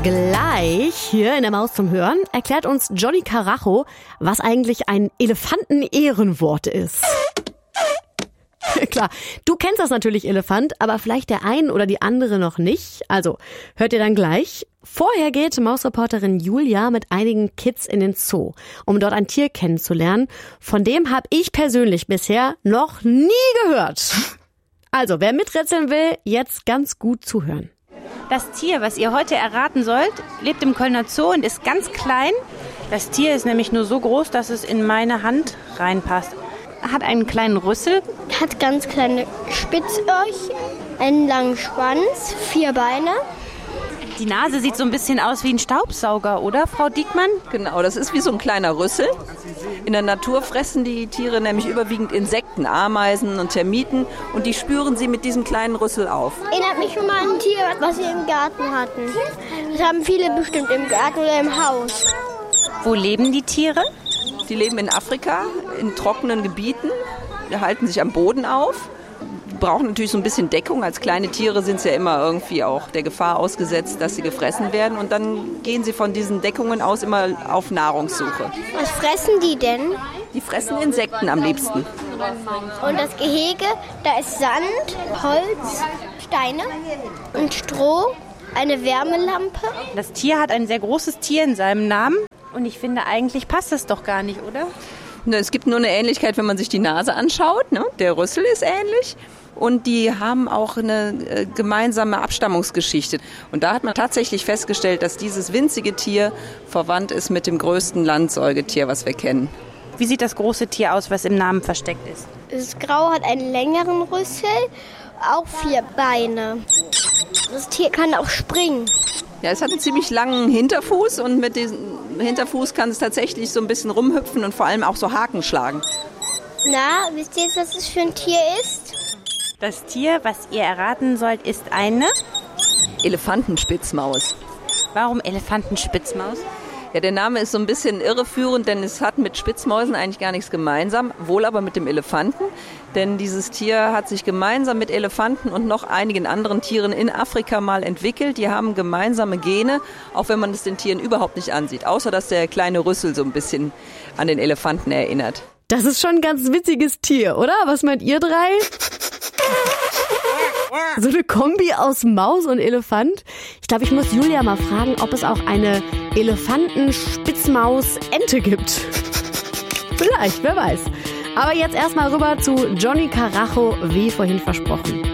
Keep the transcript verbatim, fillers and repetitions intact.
Gleich hier in der Maus zum Hören erklärt uns Johnny Karacho, was eigentlich ein Elefanten-Ehrenwort ist. Klar, du kennst das natürlich, Elefant, aber vielleicht der ein oder die andere noch nicht. Also, hört ihr dann gleich. Vorher geht Mausreporterin Julia mit einigen Kids in den Zoo, um dort ein Tier kennenzulernen. Von dem habe ich persönlich bisher noch nie gehört. Also, wer miträtseln will, jetzt ganz gut zuhören. Das Tier, was ihr heute erraten sollt, lebt im Kölner Zoo und ist ganz klein. Das Tier ist nämlich nur so groß, dass es in meine Hand reinpasst. Hat einen kleinen Rüssel. Hat ganz kleine Spitzöhrchen, einen langen Schwanz, vier Beine. Die Nase sieht so ein bisschen aus wie ein Staubsauger, oder, Frau Diekmann? Genau, das ist wie so ein kleiner Rüssel. In der Natur fressen die Tiere nämlich überwiegend Insekten, Ameisen und Termiten. Und die spüren sie mit diesem kleinen Rüssel auf. Erinnert mich schon mal an ein Tier, was wir im Garten hatten. Das haben viele bestimmt im Garten oder im Haus. Wo leben die Tiere? Die leben in Afrika, in trockenen Gebieten. Die halten sich am Boden auf. Brauchen natürlich so ein bisschen Deckung. Als kleine Tiere sind sie ja immer irgendwie auch der Gefahr ausgesetzt, dass sie gefressen werden. Und dann gehen sie von diesen Deckungen aus immer auf Nahrungssuche. Was fressen die denn? Die fressen Insekten am liebsten. Und das Gehege, da ist Sand, Holz, Steine und Stroh, eine Wärmelampe. Das Tier hat ein sehr großes Tier in seinem Namen. Und ich finde, eigentlich passt das doch gar nicht, oder? Es gibt nur eine Ähnlichkeit, wenn man sich die Nase anschaut. Ne? Der Rüssel ist ähnlich. Und die haben auch eine äh, gemeinsame Abstammungsgeschichte. Und da hat man tatsächlich festgestellt, dass dieses winzige Tier verwandt ist mit dem größten Landsäugetier, was wir kennen. Wie sieht das große Tier aus, was im Namen versteckt ist? Das Grau hat einen längeren Rüssel, auch vier Beine. Das Tier kann auch springen. Ja, es hat einen ziemlich langen Hinterfuß und mit diesem Hinterfuß kann es tatsächlich so ein bisschen rumhüpfen und vor allem auch so Haken schlagen. Na, wisst ihr jetzt, was das für ein Tier ist? Das Tier, was ihr erraten sollt, ist eine Elefantenspitzmaus. Warum Elefantenspitzmaus? Ja, der Name ist so ein bisschen irreführend, denn es hat mit Spitzmäusen eigentlich gar nichts gemeinsam, wohl aber mit dem Elefanten. Denn dieses Tier hat sich gemeinsam mit Elefanten und noch einigen anderen Tieren in Afrika mal entwickelt. Die haben gemeinsame Gene, auch wenn man es den Tieren überhaupt nicht ansieht. Außer, dass der kleine Rüssel so ein bisschen an den Elefanten erinnert. Das ist schon ein ganz witziges Tier, oder? Was meint ihr drei? So eine Kombi aus Maus und Elefant. Ich glaube, ich muss Julia mal fragen, ob es auch eine Elefanten-Spitzmaus-Ente gibt. Vielleicht, wer weiß. Aber jetzt erstmal rüber zu Johnny Karacho, wie vorhin versprochen.